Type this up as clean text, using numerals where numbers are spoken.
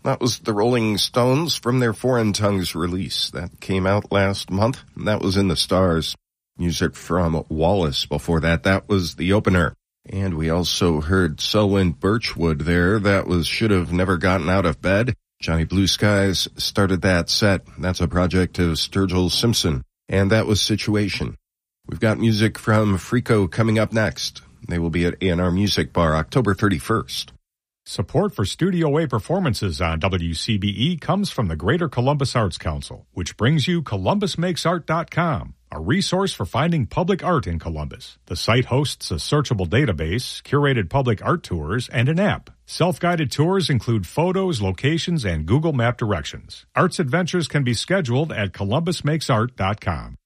That was the Rolling Stones from their Foreign Tongues release. That came out last month. That was in the stars. Music from Wallace before that. That was the opener. And we also heard Selwyn Birchwood there. That was Should Have Never Gotten Out of Bed. Johnny Blue Skies started that set. That's a project of Sturgill Simpson. And that was Situation. We've got music from Frico coming up next. They will be at A&R Music Bar October 31st. Support for Studio A performances on WCBE comes from the Greater Columbus Arts Council, which brings you ColumbusMakesArt.com, a resource for finding public art in Columbus. The site hosts a searchable database, curated public art tours, and an app. Self-guided tours include photos, locations, and Google Map directions. Arts adventures can be scheduled at ColumbusMakesArt.com.